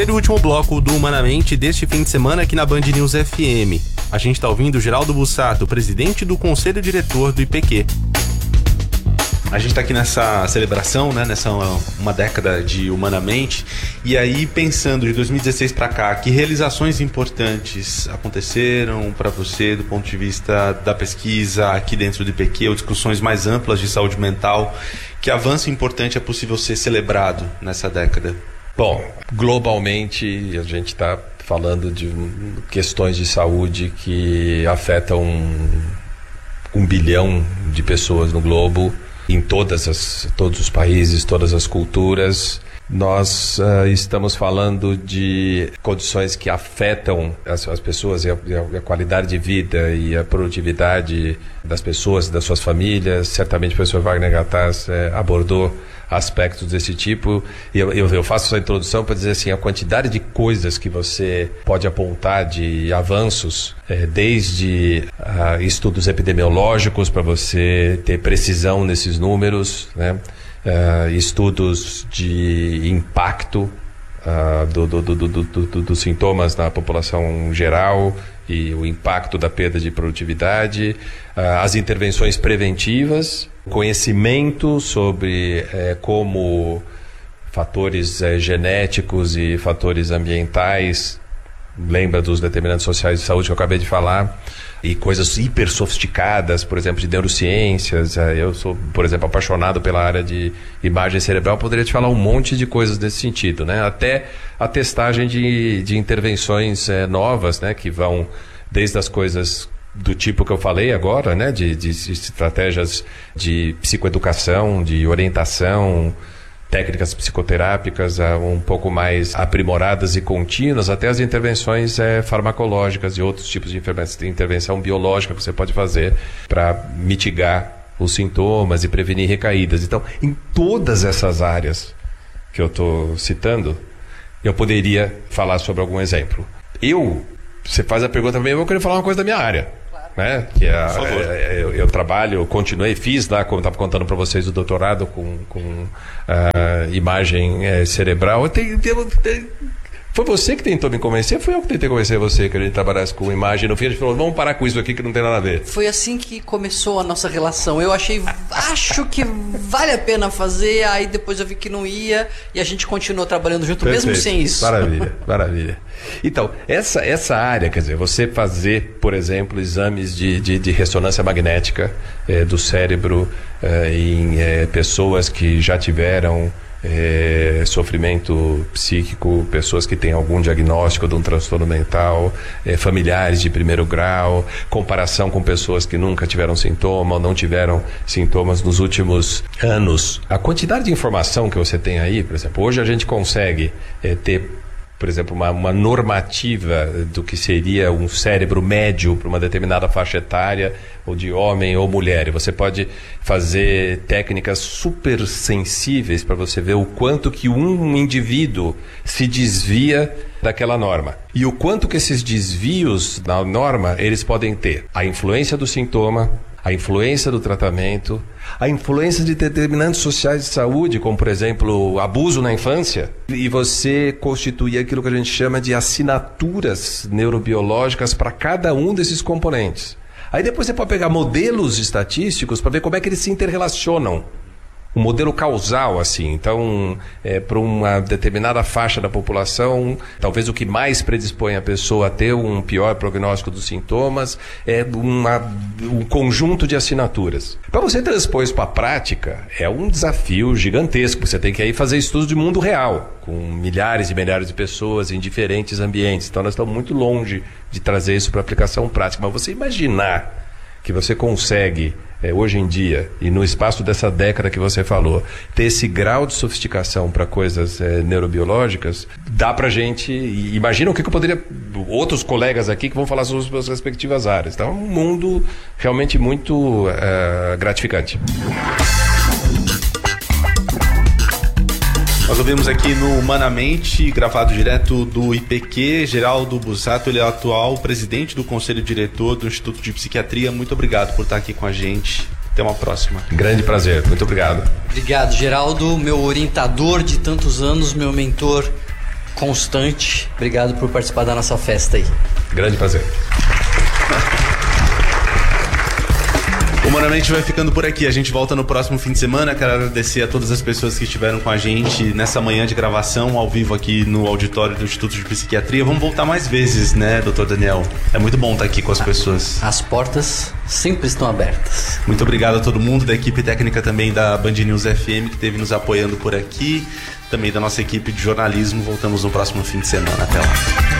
O último bloco do Humanamente deste fim de semana aqui na Band News FM. A gente está ouvindo o Geraldo Bussato, presidente do Conselho Diretor do IPQ. A gente está aqui nessa celebração, né, nessa uma década de Humanamente, e aí pensando de 2016 para cá, que realizações importantes aconteceram para você do ponto de vista da pesquisa aqui dentro do IPQ, ou discussões mais amplas de saúde mental, que avanço importante é possível ser celebrado nessa década? Bom, globalmente a gente está falando de questões de saúde que afetam 1 bilhão de pessoas no globo, em todos os países, todas as culturas. Nós estamos falando de condições que afetam as pessoas e a qualidade de vida e a produtividade das pessoas, das suas famílias. Certamente o professor Wagner Gattas abordou aspectos desse tipo. Eu faço essa introdução para dizer assim, a quantidade de coisas que você pode apontar de avanços, desde estudos epidemiológicos para você ter precisão nesses números, né? Estudos de impacto dos sintomas na população geral e o impacto da perda de produtividade, as intervenções preventivas, conhecimento sobre como fatores genéticos e fatores ambientais, lembra dos determinantes sociais de saúde que eu acabei de falar, e coisas hiper sofisticadas, por exemplo, de neurociências. Eu sou, por exemplo, apaixonado pela área de imagem cerebral, poderia te falar um monte de coisas nesse sentido, né? Até a testagem de intervenções novas, né? Que vão desde as coisas do tipo que eu falei agora, né? De estratégias de psicoeducação, de orientação, técnicas psicoterápicas um pouco mais aprimoradas e contínuas, até as intervenções farmacológicas e outros tipos de intervenção biológica que você pode fazer para mitigar os sintomas e prevenir recaídas. Então, em todas essas áreas que eu estou citando, eu poderia falar sobre algum exemplo. Você faz a pergunta para mim, eu vou querer falar uma coisa da minha área. Né? Que eu trabalho, fiz lá, como eu estava contando para vocês, o doutorado com imagem cerebral. Foi você que tentou me convencer? Foi eu que tentei convencer você que a gente trabalhasse com imagem. No fim a gente falou, vamos parar com isso aqui que não tem nada a ver. Foi assim que começou a nossa relação. Acho que vale a pena fazer, aí depois eu vi que não ia e a gente continuou trabalhando junto. Perfeito. Mesmo sem isso. Maravilha. Então, essa área, quer dizer, você fazer, por exemplo, exames de ressonância magnética do cérebro em pessoas que já tiveram sofrimento psíquico, pessoas que têm algum diagnóstico de um transtorno mental, familiares de primeiro grau, comparação com pessoas que nunca tiveram sintoma ou não tiveram sintomas nos últimos anos. A quantidade de informação que você tem aí, por exemplo, hoje a gente consegue ter, por exemplo, uma normativa do que seria um cérebro médio para uma determinada faixa etária, ou de homem ou mulher. E você pode fazer técnicas super sensíveis para você ver o quanto que um indivíduo se desvia daquela norma. E o quanto que esses desvios da norma, eles podem ter a influência do sintoma, a influência do tratamento, a influência de determinantes sociais de saúde, como, por exemplo, abuso na infância, e você constituir aquilo que a gente chama de assinaturas neurobiológicas para cada um desses componentes. Aí depois você pode pegar modelos estatísticos para ver como é que eles se interrelacionam. Um modelo causal, assim. Então, para uma determinada faixa da população, talvez o que mais predispõe a pessoa a ter um pior prognóstico dos sintomas é um conjunto de assinaturas. Para você transpor isso para a prática, é um desafio gigantesco. Você tem que aí fazer estudos de mundo real, com milhares e milhares de pessoas em diferentes ambientes. Então, nós estamos muito longe de trazer isso para aplicação prática. Mas você imaginar que você consegue, hoje em dia, e no espaço dessa década que você falou, ter esse grau de sofisticação para coisas neurobiológicas, dá pra gente... Imagina o que eu poderia... Outros colegas aqui que vão falar sobre as suas respectivas áreas. Então, é um mundo realmente muito gratificante. Nós ouvimos aqui no Humanamente, gravado direto do IPQ, Geraldo Bussato. Ele é o atual presidente do Conselho Diretor do Instituto de Psiquiatria. Muito obrigado por estar aqui com a gente. Até uma próxima. Grande prazer. Muito obrigado. Obrigado, Geraldo, meu orientador de tantos anos, meu mentor constante. Obrigado por participar da nossa festa aí. Grande prazer. Humanamente vai ficando por aqui. A gente volta no próximo fim de semana. Quero agradecer a todas as pessoas que estiveram com a gente nessa manhã de gravação ao vivo aqui no auditório do Instituto de Psiquiatria. Vamos voltar mais vezes, né, Dr. Daniel? É muito bom estar aqui com as pessoas. As portas sempre estão abertas. Muito obrigado a todo mundo, da equipe técnica também da Band News FM, que esteve nos apoiando por aqui. Também da nossa equipe de jornalismo. Voltamos no próximo fim de semana. Até lá.